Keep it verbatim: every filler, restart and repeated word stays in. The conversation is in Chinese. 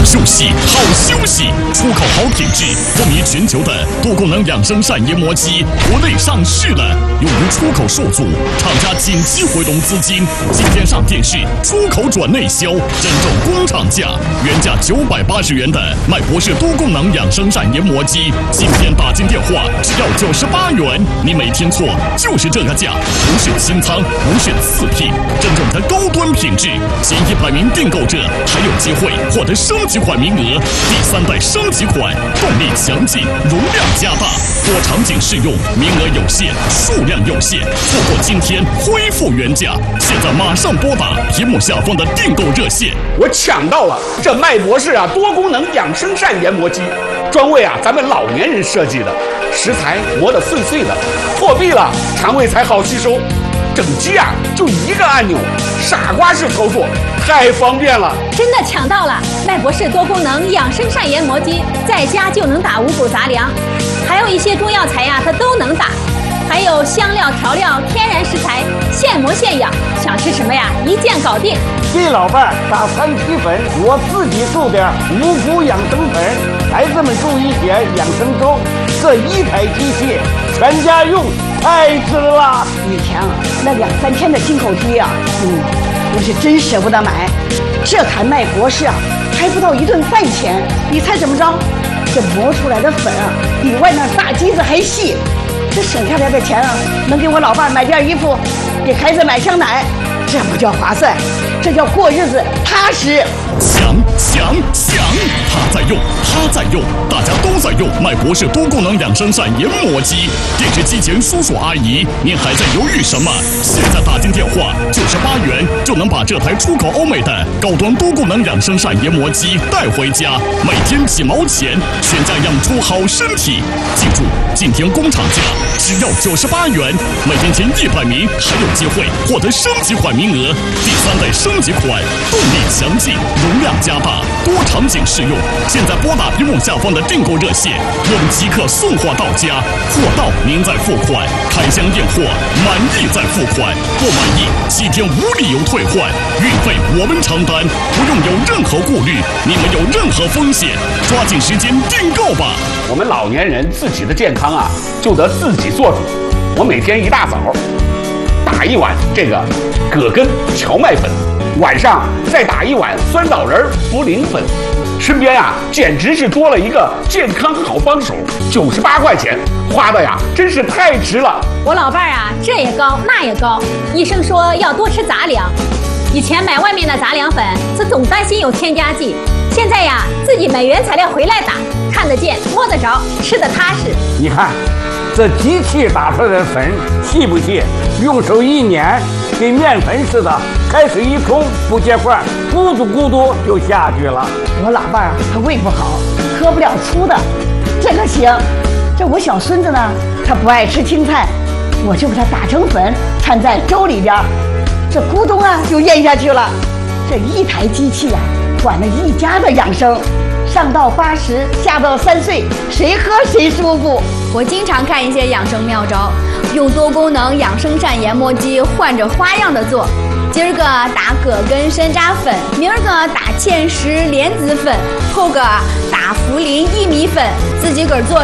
休息，好休息，出口好品质，风靡全球的多功能养生膳研磨机国内上市了，由于出口受阻，厂家紧急回笼资金，今天上电视，出口转内销，真正工厂价，原价九百八十元的麦博士多功能养生膳研磨机，今天打进电话只要九十八元，你没听错，就是这个价，不是清仓，不是次品，真正的高端品质，前一百名订购者还有机会获得升级款名额，第三代升级款，动力强劲，容量加大，多场景适用，名额有限，数量有限，错过今天恢复原价，现在马上拨打屏幕下方的订购热线。 我抢到了这麦博士啊多功能养生膳研磨机，专为啊咱们老年人设计的，食材磨得碎碎的，破壁了肠胃才好吸收。整机啊就一个按钮，傻瓜式操作，太方便了。 真的抢到了麦博士多功能养生膳研磨机，在家就能打五谷杂粮，还有一些中药材呀，它都能打。还有香料调料、天然食材，现磨现养，想吃什么呀，一键搞定。 给老伴打三七粉，我自己做点五谷养生粉，孩子们注一些养生粥。这一台机器全家用，太值了。 以前啊，那两三千的进口机啊，嗯，我是真舍不得买。这台麦博士啊，还不到一顿饭钱。你猜怎么着？这磨出来的粉啊，比外面大机子还细。这省下来的钱啊，能给我老伴买件衣服，给孩子买箱奶，这不叫划算，这叫过日子踏实。 强强强！他在用，他在用，大家都在用麦博士多功能养生膳研磨机。电视机前叔叔阿姨，您还在犹豫什么？现在打进电话，九十八元就能把这台出口欧美的高端多功能养生膳研磨机带回家，每天几毛钱，全家养出好身体。记住，今天工厂价只要九十八元，每天前一百名还有机会获得升级款名额，第三代升级款，动力强劲，容量加大，多场景适用。现在拨打屏幕下方的订购热线，我们即刻送货到家，货到您再付款，开箱验货，满意再付款，不满意七天无理由退换，运费我们承担，不用有任何顾虑，你们有任何风险，抓紧时间订购吧。 我们老年人自己的健康啊，就得自己做主。我每天一大早打一碗这个葛根荞麦粉，晚上再打一碗酸枣仁茯苓粉，身边啊简直是多了一个健康好帮手。九十八块钱花的呀，真是太值了。 我老伴儿啊，这也高那也高，医生说要多吃杂粮。以前买外面的杂粮粉，是总担心有添加剂，现在呀自己买原材料回来打，看得见摸得着，吃得踏实。 你看这机器打出来的粉细不细？用手一捻，跟面粉似的，开水一冲不结块，咕嘟咕嘟就下去了。 我老伴儿啊，他胃不好，喝不了粗的，这个行。这我小孙子呢，他不爱吃青菜，我就把它打成粉，掺在粥里边，这咕咚啊就咽下去了。这一台机器啊，管了一家的养生。上到八十，下到三岁，谁喝谁舒服。 我经常看一些养生妙招，用多功能养生膳研磨机换着花样的做。今儿个打葛根山楂粉，明儿个打芡实莲子粉，后个打茯苓薏米粉，自己个儿做